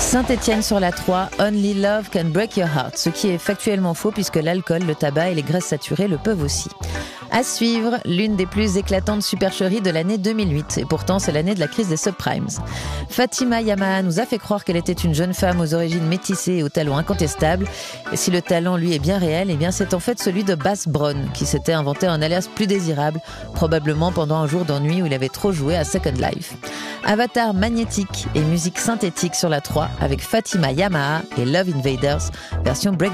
Saint-Étienne sur la 3, Only Love Can Break Your Heart, ce qui est factuellement faux puisque l'alcool, le tabac et les graisses saturées le peuvent aussi. À suivre, l'une des plus éclatantes supercheries de l'année 2008, et pourtant c'est l'année de la crise des subprimes. Fatima Yamaha nous a fait croire qu'elle était une jeune femme aux origines métissées et au talent incontestable. Et si le talent lui est bien réel, eh bien c'est en fait celui de Bass Brown, qui s'était inventé un alias plus désirable, probablement pendant un jour d'ennui où il avait trop joué à Second Life. Avatar magnétique et musique synthétique sur la 3 avec Fatima Yamaha et Love Invaders, version break.